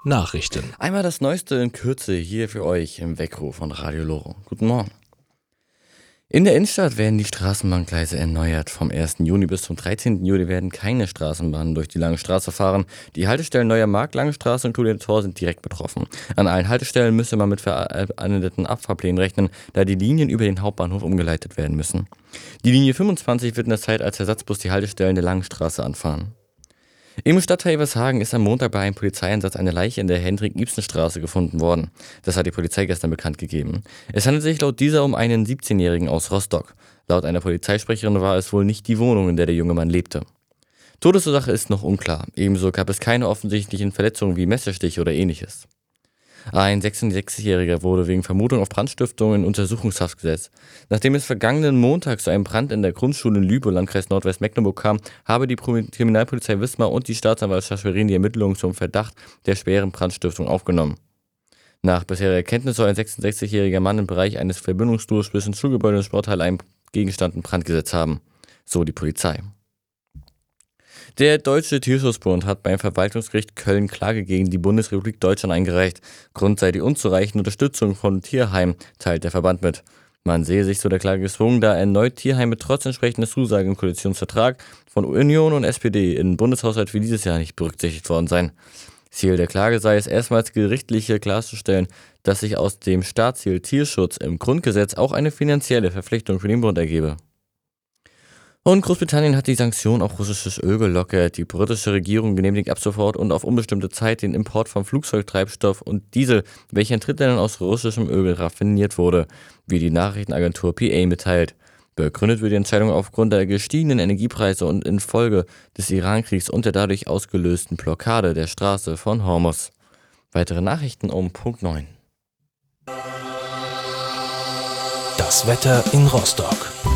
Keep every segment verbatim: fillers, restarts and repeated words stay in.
Nachrichten. Einmal das Neueste in Kürze hier für euch im Weckruf von Radio Loro. Guten Morgen. In der Innenstadt werden die Straßenbahngleise erneuert. Vom ersten Juni bis zum dreizehnten Juli werden keine Straßenbahnen durch die Lange Straße fahren. Die Haltestellen Neuer Markt, Lange Straße und Claudia Tor sind direkt betroffen. An allen Haltestellen müsse man mit veränderten Abfahrplänen rechnen, da die Linien über den Hauptbahnhof umgeleitet werden müssen. Die Linie fünfundzwanzig wird in der Zeit als Ersatzbus die Haltestellen der Langen Straße anfahren. Im Stadtteil Ebershagen ist am Montag bei einem Polizeieinsatz eine Leiche in der Hendrik-Ibsen-Straße gefunden worden. Das hat die Polizei gestern bekannt gegeben. Es handelt sich laut dieser um einen siebzehnjährigen aus Rostock. Laut einer Polizeisprecherin war es wohl nicht die Wohnung, in der der junge Mann lebte. Todesursache ist noch unklar. Ebenso gab es keine offensichtlichen Verletzungen wie Messerstiche oder ähnliches. Ein sechsundsechzigjähriger wurde wegen Vermutung auf Brandstiftung in Untersuchungshaft gesetzt. Nachdem es vergangenen Montag zu einem Brand in der Grundschule in Lübbe, Landkreis Nordwestmecklenburg kam, habe die Kriminalpolizei Wismar und die Staatsanwaltschaft Schwerin die Ermittlungen zum Verdacht der schweren Brandstiftung aufgenommen. Nach bisheriger Erkenntnis soll ein sechsundsechzigjähriger Mann im Bereich eines Verbindungsflurs zwischen Schulgebäude und Sporthalle einen Gegenstand in Brand gesetzt haben. So die Polizei. Der Deutsche Tierschutzbund hat beim Verwaltungsgericht Köln Klage gegen die Bundesrepublik Deutschland eingereicht. Grund sei die unzureichende Unterstützung von Tierheimen, teilt der Verband mit. Man sehe sich zu der Klage gezwungen, da erneut Tierheime trotz entsprechender Zusagen im Koalitionsvertrag von Union und S P D im Bundeshaushalt für dieses Jahr nicht berücksichtigt worden seien. Ziel der Klage sei es erstmals gerichtlich klarzustellen, dass sich aus dem Staatsziel Tierschutz im Grundgesetz auch eine finanzielle Verpflichtung für den Bund ergebe. Und Großbritannien hat die Sanktionen auf russisches Öl gelockert. Die britische Regierung genehmigt ab sofort und auf unbestimmte Zeit den Import von Flugzeugtreibstoff und Diesel, welcher in Drittländern aus russischem Öl raffiniert wurde, wie die Nachrichtenagentur P A mitteilt. Begründet wird die Entscheidung aufgrund der gestiegenen Energiepreise und infolge des Irankriegs und der dadurch ausgelösten Blockade der Straße von Hormuz. Weitere Nachrichten um Punkt neun. Das Wetter in Rostock.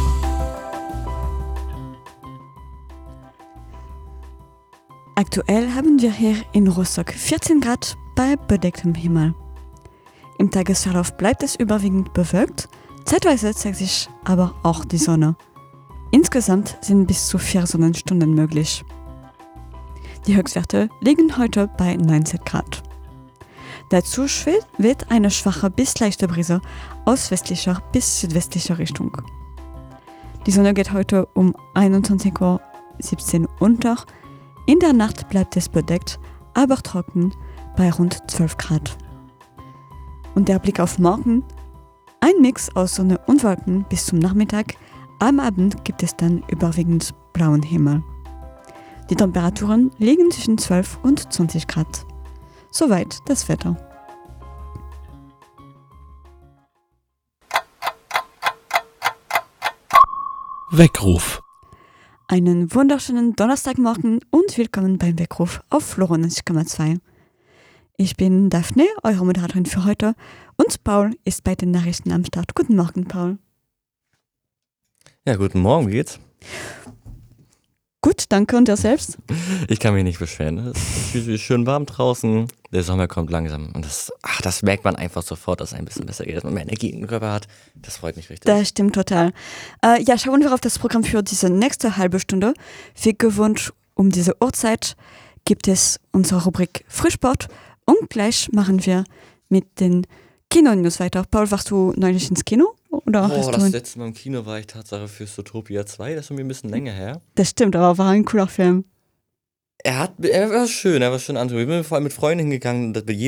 Aktuell haben wir hier in Rostock vierzehn Grad bei bedecktem Himmel. Im Tagesverlauf bleibt es überwiegend bewölkt, zeitweise zeigt sich aber auch die Sonne. Insgesamt sind bis zu vier Sonnenstunden möglich. Die Höchstwerte liegen heute bei neunzehn Grad. Dazu weht eine schwache bis leichte Brise aus westlicher bis südwestlicher Richtung. Die Sonne geht heute um einundzwanzig Uhr siebzehn unter. In der Nacht bleibt es bedeckt, aber trocken bei rund zwölf Grad. Und der Blick auf morgen: ein Mix aus Sonne und Wolken bis zum Nachmittag. Am Abend gibt es dann überwiegend blauen Himmel. Die Temperaturen liegen zwischen zwölf und zwanzig Grad. Soweit das Wetter. Weckruf. Einen wunderschönen Donnerstagmorgen und willkommen beim Weckruf auf Loro neunzig Komma zwei. Ich bin Daphne, eure Moderatorin für heute, und Paul ist bei den Nachrichten am Start. Guten Morgen, Paul. Ja, guten Morgen, wie geht's? Gut, danke, und dir selbst? Ich kann mich nicht beschweren. Es ist schön warm draußen. Der Sommer kommt langsam. Und das, ach, das merkt man einfach sofort, dass es ein bisschen besser geht, dass man mehr Energie im Körper hat. Das freut mich richtig. Das stimmt total. Äh, ja, schauen wir auf das Programm für diese nächste halbe Stunde. Wie gewohnt um diese Uhrzeit gibt es unsere Rubrik Frühsport. Und gleich machen wir mit den Kino-News weiter. Paul, warst du neulich ins Kino? Oder oh, hast das du letzte Mal im Kino war ich Tatsache für Zootopia zwei. Das ist mir ein bisschen länger her. Das stimmt, aber war ein cooler Film. Er, hat, er war schön, er war schön anzusehen. Ich bin vor allem mit Freunden hingegangen.